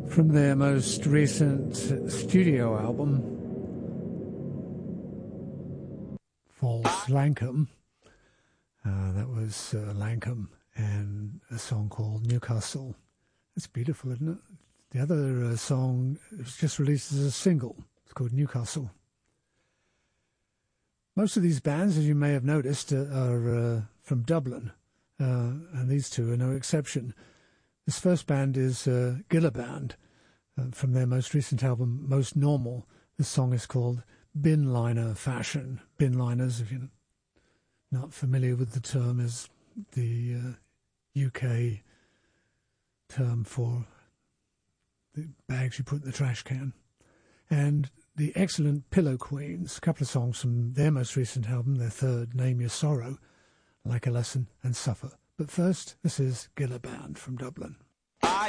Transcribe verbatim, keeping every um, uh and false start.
From their most recent studio album, False Lankum, uh, that was uh, Lankum, and a song called Newcastle. It's beautiful, isn't it? The other uh, song was just released as a single. It's called Newcastle. Most of these bands, as you may have noticed, uh, are uh, from Dublin, uh, and these two are no exception. This first band is uh, Gilla Band, uh, from their most recent album, Most Normal. The song is called Bin Liner Fashion. Bin liners, if you're not familiar with the term, is the uh, U K term for the bags you put in the trash can. And the excellent Pillow Queens, a couple of songs from their most recent album, their third, Name Your Sorrow, Like a Lesson and Suffer. But first, this is Gilla Band from Dublin.